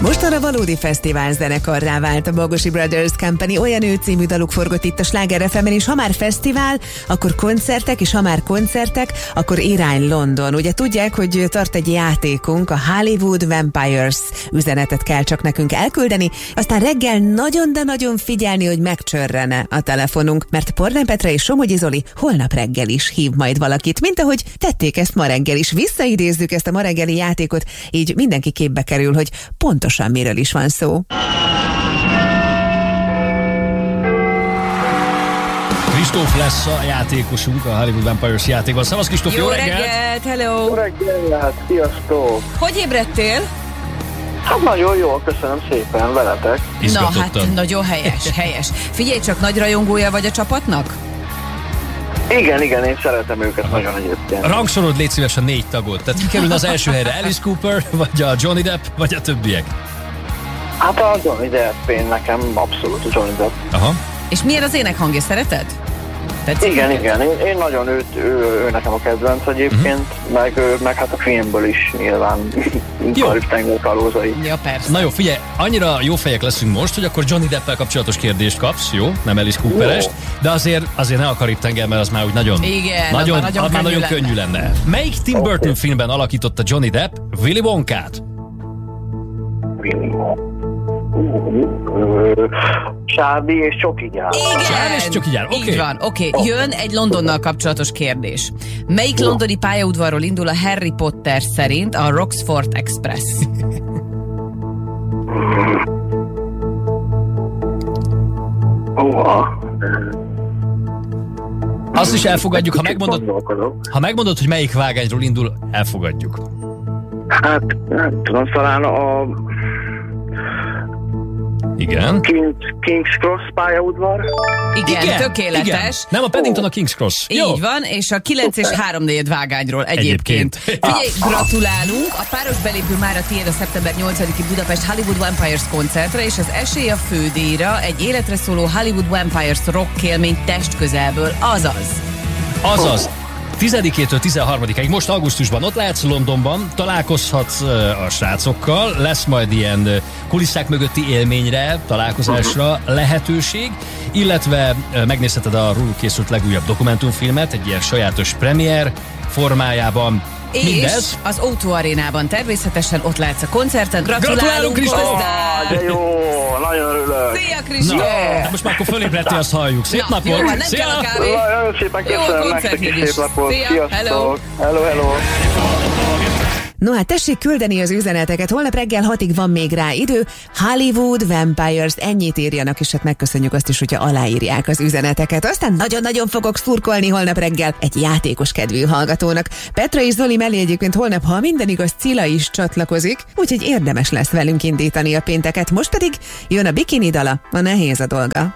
Mostanra valódi fesztivál zenekarrá vált a Bogosi Brothers Company, olyan ő című daluk forgott itt a Sláger FM-en, és ha már fesztivál, akkor koncertek, és ha már koncertek, akkor irány London. Ugye tudják, hogy tart egy játékunk, a Hollywood Vampires üzenetet kell csak nekünk elküldeni, aztán reggel nagyon, de nagyon figyelni, hogy megcsörrene a telefonunk, mert Pornán Petra és Somogyi Zoli holnap reggel is hív majd valakit, mint ahogy tették ezt ma reggel is. Visszaidézzük ezt a ma reggeli játékot, így mindenki képbe kerül, hogy pontosan miről is van szó. Kristóf lesz a játékosunk a Hollywood Vampires játékban. Szavasz Kristóf, jó reggelt! Hello! Jó reggelt, sziasztok! Hogy ébredtél? Hát nagyon jó, köszönöm szépen, veletek. Na hát nagyon helyes. Figyelj csak, nagy rajongója vagy a csapatnak? Igen, én szeretem őket nagyon egyébként. Rangsorod légy szíves a 4 tagot. Tehát ki kerülne az első helyre? Alice Cooper, vagy a Johnny Depp, vagy a többiek? Hát a Johnny Depp, én nekem abszolút a Johnny Depp. Aha. És milyen az énekhangja, szereted? Igen, én nagyon ő nekem a kedvenc egyébként, meg hát a filmből is nyilván Karib-tenger kalózai. Ja, persze. Na jó, figyelj, annyira jó fejek leszünk most, hogy akkor Johnny Deppel kapcsolatos kérdést kapsz, jó? Nem Alice Cooperest, de azért ne a Karib-tenger, mert az már úgy nagyon könnyű lenne. Melyik Tim Burton filmben alakította Johnny Depp Willy Wonkát? Charlie és Csoki gyár. Charlie és Csoki gyár, oké. Így van, oké. Jön egy Londonnal kapcsolatos kérdés. Melyik londoni pályaudvarról indul a Harry Potter szerint a Roxford Express? Azt is elfogadjuk, ha megmondod, hogy melyik vágányról indul, elfogadjuk. Hát, nem tudom, talán a... Igen. King's Cross pályaudvar. Igen, tökéletes. Igen. Nem, a Paddington a King's Cross. Így jó. van, és a 9 és 3/4 vágányról egyébként. Figyelj, gratulálunk! A páros belépő már a tiéd a szeptember 8-i Budapest Hollywood Vampires koncertre, és az esély a fődíjra egy életre szóló Hollywood Vampires rock élmény testközelből, azaz. 10-től 13-ig, most augusztusban ott lehetsz Londonban, találkozhatsz a srácokkal, lesz majd ilyen kulisszák mögötti élményre, találkozásra lehetőség, illetve megnézheted a róluk készült legújabb dokumentumfilmet, egy ilyen sajátos premier formájában. És mindez az O2 Arénában természetesen ott látsz a koncerten. Gratulálunk Kristóf! De jó, nagyon örülök. Szia, Kristóf! Na, most már akkor fölébredtél, azt halljuk. Szép napot! Jó, nem kell a kávé. Nagyon szépen köszönöm nektek is, szép napot. Szia, Sziasztok! Hello! No hát tessék küldeni az üzeneteket, holnap reggel 6-ig van még rá idő. Hollywood Vampires, ennyit írjanak, és hát megköszönjük azt is, hogyha aláírják az üzeneteket. Aztán nagyon-nagyon fogok szurkolni holnap reggel egy játékos kedvű hallgatónak. Petra és Zoli mellé egyébként holnap, ha minden igaz, Cilla is csatlakozik, úgyhogy érdemes lesz velünk indítani a pénteket. Most pedig jön a Bikini dala, a Nehéz a dolga.